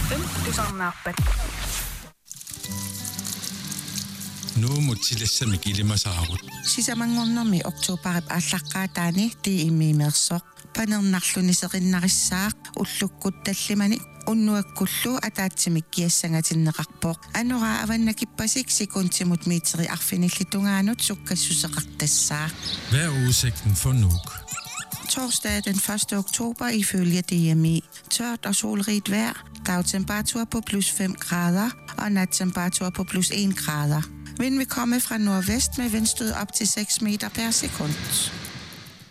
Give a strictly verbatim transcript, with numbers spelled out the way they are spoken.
femtusarnaarpat nuumutilassami kilimasaarut sisamangornermi oktobarip ааллаққаатаани тииммиимерсоқ панернарлунисеқиннарissаақ уллуккут таллимани уннуаккуллу атаатсимик киассангатиннеқарпоқ анура аваннакиппасик секундтимут митери арфиниллитунгаанут суккассусеқартассаақ. Hvad er udsigten for Nuuk? Torsdag den første oktober ifølge D M I. Tørt og solrigt vejr. Dagtemperatur på plus fem grader og nattemperatur på plus en grader. Vind vil komme fra nordvest med vindstød op til seks meter per sekund.